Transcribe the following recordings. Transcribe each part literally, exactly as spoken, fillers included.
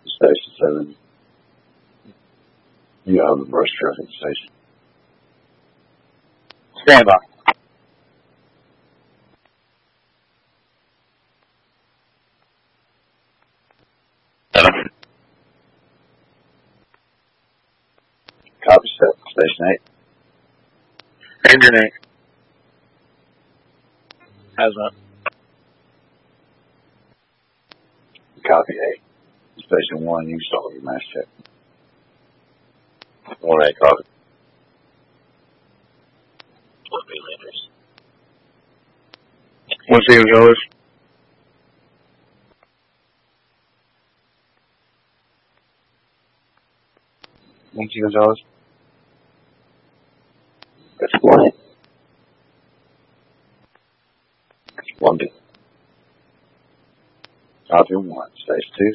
Station seven. You have the brush traffic station. Stand by. Copy set. Station eight. Engine eight. Hazmat. Copy eight. Station one, you start your mass check. One eight, copy. One B Landers. One C Gonzalez. One C Gonzalez. That's one. That's one B. Copy one. Station two.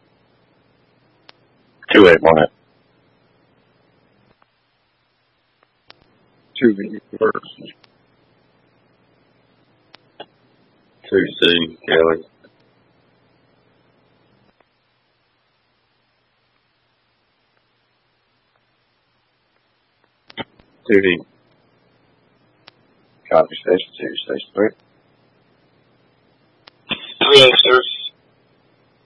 Two eight, one eight. Two B. First. Two C, Kelly. Two D. Copy station two. Station three. Three A, sir.